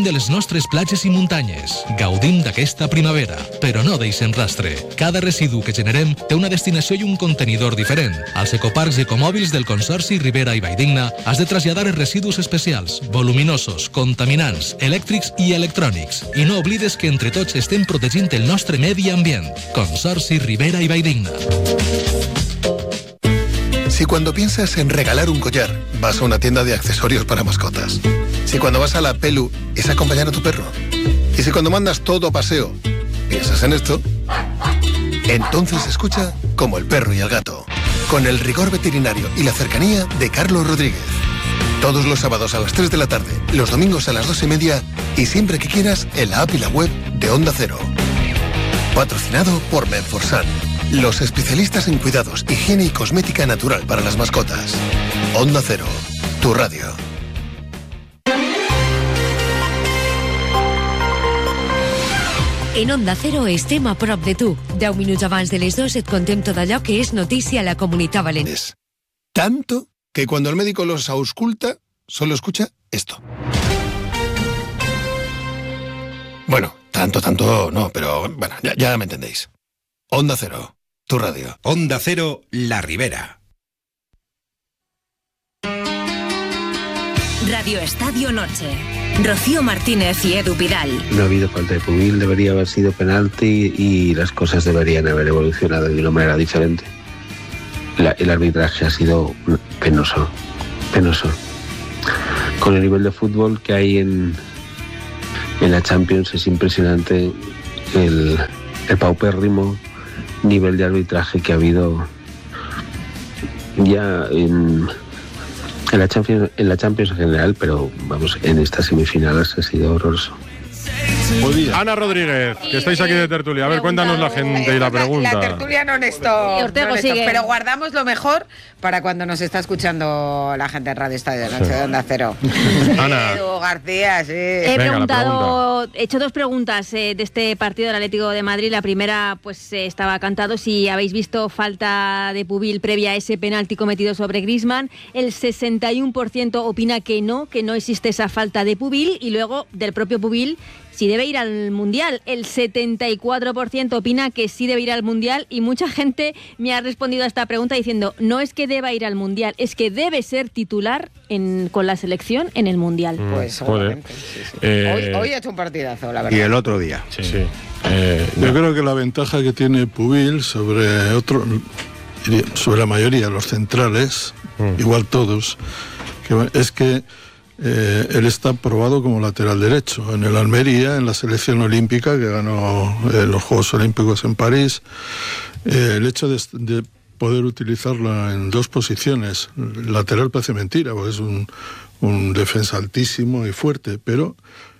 de les nostres platges i muntanyes. Gaudim d'aquesta primavera, però no deixem rastre. Cada residu que generem té una destinació i un contenidor diferent. Als ecoparcs i ecomòbils del Consorci Ribera i Valldigna has de traslladar els residus especials, voluminosos, contaminants, elèctrics i electrònics. I no oblides que entre tots estem protegint el nostre medi ambient. Consorci Ribera y Valldigna. Si cuando piensas en regalar un collar, vas a una tienda de accesorios para mascotas. Si cuando vas a la Pelu es acompañar a tu perro. Y si cuando mandas todo a paseo, piensas en esto, entonces escucha Como el perro y el gato, con el rigor veterinario y la cercanía de Carlos Rodríguez. Todos los sábados a las 3 de la tarde, los domingos a las 2:30 y siempre que quieras en la app y la web de Onda Cero. Patrocinado por Menforsan, los especialistas en cuidados, higiene y cosmética natural para las mascotas. Onda Cero, tu radio. En Onda Cero estem a prop de tu. 10 minuts abans de les 2 et contem tot allò que és notícia a la Comunitat Valenciana. Tanto que cuando el médico los ausculta, solo escucha esto. Bueno, tanto no, pero bueno, ya me entendéis. Onda Cero, tu radio. Onda Cero, La Ribera. Radio Estadio Noche. Rocío Martínez y Edu Vidal. No ha habido falta de Pubil, debería haber sido penalti y las cosas deberían haber evolucionado de una manera diferente. El arbitraje ha sido penoso. Con el nivel de fútbol que hay en la Champions es impresionante el paupérrimo nivel de arbitraje que ha habido ya en la Champions en general, pero vamos, en estas semifinales ha sido horroroso. Ana Rodríguez, que estáis aquí de tertulia. A ver, cuéntanos la gente y la pregunta. La tertulia no Néstor, sigue. Pero guardamos lo mejor para cuando nos está escuchando la gente en Radio Estadio de Noche de Onda Cero. Ana. Edu García, sí. He hecho dos preguntas de este partido del Atlético de Madrid. La primera, pues estaba cantado si habéis visto falta de Pubil previa a ese penalti cometido sobre Griezmann. El 61% opina que no existe esa falta de Pubil, y luego del propio Pubil si debe ir al Mundial. El 74% opina que sí debe ir al Mundial, y mucha gente me ha respondido a esta pregunta diciendo no es que deba ir al Mundial, es que debe ser titular con la selección en el Mundial. Pues seguramente. Sí. Hoy ha hecho un partidazo, la verdad. Y el otro día. Sí. Yo creo que la ventaja que tiene Pubil sobre la mayoría de los centrales, igual todos, es que él está probado como lateral derecho en el Almería, en la selección olímpica que ganó los Juegos Olímpicos en París. El hecho de poder utilizarla en dos posiciones, lateral parece mentira, porque es un defensa altísimo y fuerte, pero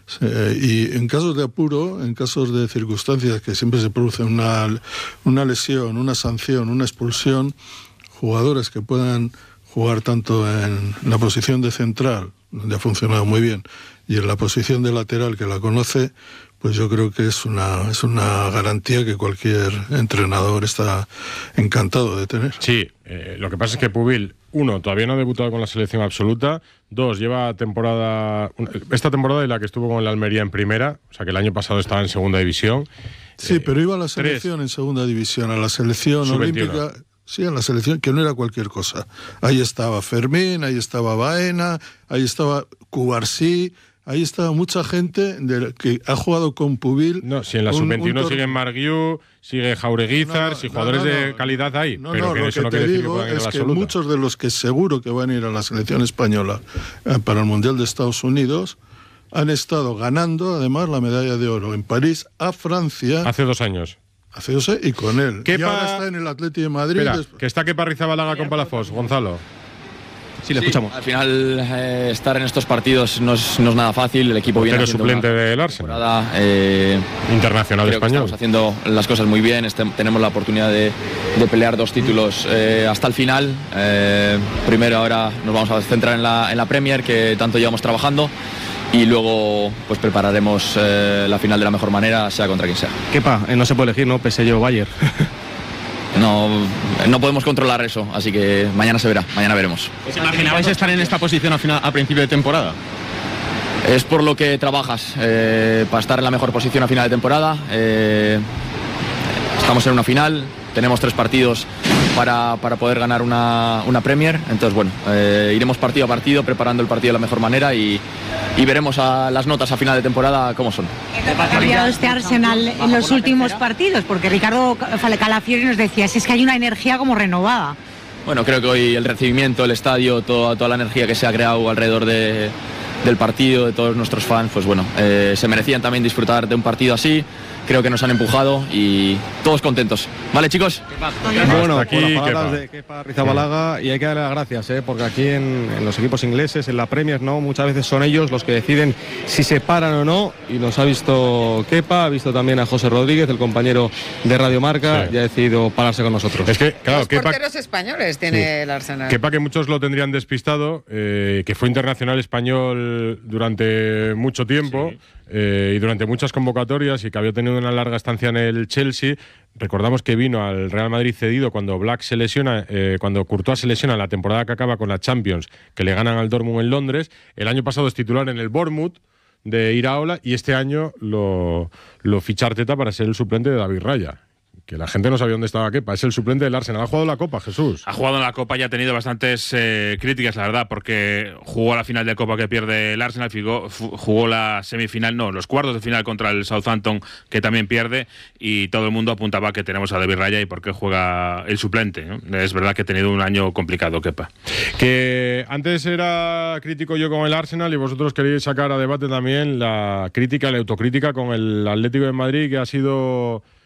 y en casos de apuro, en casos de circunstancias que siempre se produce una lesión, una sanción, una expulsión, jugadores que puedan jugar tanto en la posición de central, donde ha funcionado muy bien, y en la posición de lateral, que la conoce, pues yo creo que es una garantía que cualquier entrenador está encantado de tener. Sí, lo que pasa es que Pubil, uno, todavía no ha debutado con la selección absoluta. Dos, lleva esta temporada y la que estuvo con el Almería en primera, o sea que el año pasado estaba en segunda división. Sí, pero iba a la selección en segunda división, a la selección olímpica. Sí, en la selección, que no era cualquier cosa. Ahí estaba Fermín, ahí estaba Baena, ahí estaba Cubarsí, ahí estaba mucha gente que ha jugado con Pubil. No, si en la sub-21 sigue Marguiu, sigue Jaureguizar, si jugadores de calidad hay, pero que eso no quiere decir que puedan ir a la absoluta. Muchos de los que seguro que van a ir a la selección española para el Mundial de Estados Unidos han estado ganando, además, la medalla de oro en París a Francia. Hace 2 años. Y con él. Y ahora está en el Atlético de Madrid. Espera, que está Kepa Arrizabalaga con Palafox, Gonzalo. Sí, le escuchamos. Al final, estar en estos partidos no es nada fácil. El equipo viene haciendo suplente del Arsenal. Internacional creo español. Estamos haciendo las cosas muy bien. Tenemos la oportunidad de pelear 2 títulos hasta el final. Primero ahora nos vamos a centrar en la Premier, que tanto llevamos trabajando. Y luego pues prepararemos la final de la mejor manera, sea contra quien sea. Kepa, no se puede elegir, ¿no? PSG o Bayern. No podemos controlar eso, así que mañana se verá, mañana veremos. ¿Os imaginabais estar en esta posición a principio de temporada? Es por lo que trabajas, para estar en la mejor posición a final de temporada. Estamos en una final, tenemos 3 partidos para poder ganar una Premier. Entonces, bueno, iremos partido a partido, preparando el partido de la mejor manera y veremos las notas a final de temporada cómo son. ¿Ha cambiado este Arsenal en los últimos partidos? Porque Ricardo Calafiori nos decía, si es que hay una energía como renovada. Bueno, creo que hoy el recibimiento, el estadio, toda la energía que se ha creado alrededor del partido, de todos nuestros fans, pues bueno, se merecían también disfrutar de un partido así. Creo que nos han empujado y todos contentos. ¿Vale, chicos? Bueno, aquí las palabras de Kepa Arrizabalaga, y hay que darle las gracias, porque aquí en los equipos ingleses, en la Premier, ¿no? Muchas veces son ellos los que deciden si se paran o no, y nos ha visto Kepa, ha visto también a José Rodríguez, el compañero de Radio Marca, y ha decidido pararse con nosotros. Es que, claro, Los porteros españoles tiene el Arsenal. Kepa, que muchos lo tendrían despistado, que fue internacional español durante mucho tiempo. Sí. Y durante muchas convocatorias, y que había tenido una larga estancia en el Chelsea. Recordamos que vino al Real Madrid cedido cuando Black se lesiona, cuando Courtois se lesiona en la temporada que acaba con la Champions, que le ganan al Dortmund en Londres. El año pasado es titular en el Bournemouth de Iraola, y este año lo ficha Arteta para ser el suplente de David Raya. Que la gente no sabía dónde estaba Kepa. Es el suplente del Arsenal. ¿Ha jugado la Copa, Jesús? Ha jugado en la Copa y ha tenido bastantes críticas, la verdad, porque jugó la final de Copa que pierde el Arsenal, jugó la semifinal, no, los cuartos de final contra el Southampton, que también pierde, y todo el mundo apuntaba que tenemos a David Raya y por qué juega el suplente, ¿no? Es verdad que ha tenido un año complicado, Kepa. Que antes era crítico yo con el Arsenal, y vosotros queréis sacar a debate también la crítica, la autocrítica con el Atlético de Madrid, que ha sido